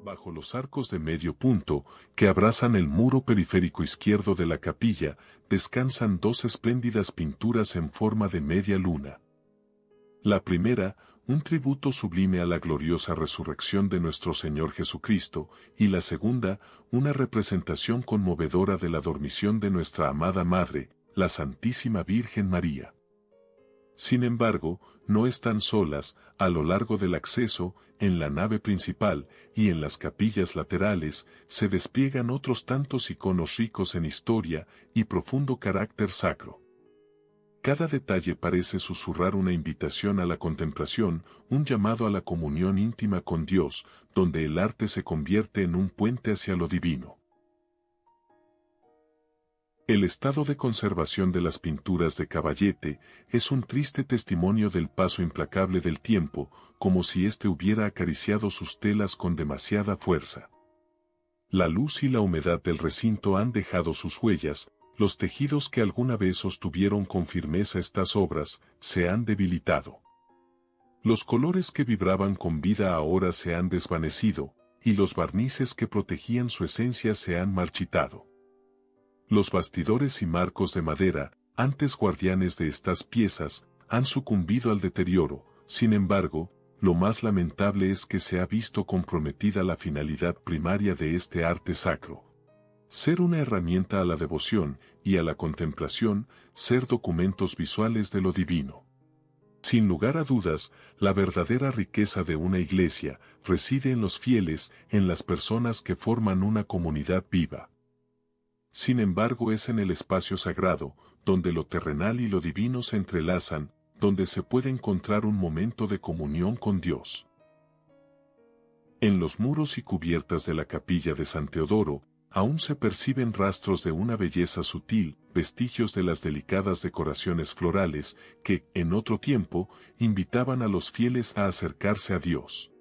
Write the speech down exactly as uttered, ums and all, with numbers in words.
Bajo los arcos de medio punto, que abrazan el muro periférico izquierdo de la capilla, descansan dos espléndidas pinturas en forma de media luna. La primera, un tributo sublime a la gloriosa resurrección de nuestro Señor Jesucristo, y la segunda, una representación conmovedora de la dormición de nuestra amada Madre, la Santísima Virgen María. Sin embargo, no están solas, a lo largo del acceso, en la nave principal, y en las capillas laterales, se despliegan otros tantos iconos ricos en historia y profundo carácter sacro. Cada detalle parece susurrar una invitación a la contemplación, un llamado a la comunión íntima con Dios, donde el arte se convierte en un puente hacia lo divino. El estado de conservación de las pinturas de Caballete es un triste testimonio del paso implacable del tiempo, como si éste hubiera acariciado sus telas con demasiada fuerza. La luz y la humedad del recinto han dejado sus huellas, los tejidos que alguna vez sostuvieron con firmeza estas obras se han debilitado. Los colores que vibraban con vida ahora se han desvanecido, y los barnices que protegían su esencia se han marchitado. Los bastidores y marcos de madera, antes guardianes de estas piezas, han sucumbido al deterioro. Sin embargo, lo más lamentable es que se ha visto comprometida la finalidad primaria de este arte sacro. Ser una herramienta a la devoción y a la contemplación, ser documentos visuales de lo divino. Sin lugar a dudas, la verdadera riqueza de una iglesia reside en los fieles, en las personas que forman una comunidad viva. Sin embargo, es en el espacio sagrado, donde lo terrenal y lo divino se entrelazan, donde se puede encontrar un momento de comunión con Dios. En los muros y cubiertas de la capilla de San Teodoro, aún se perciben rastros de una belleza sutil, vestigios de las delicadas decoraciones florales que, en otro tiempo, invitaban a los fieles a acercarse a Dios.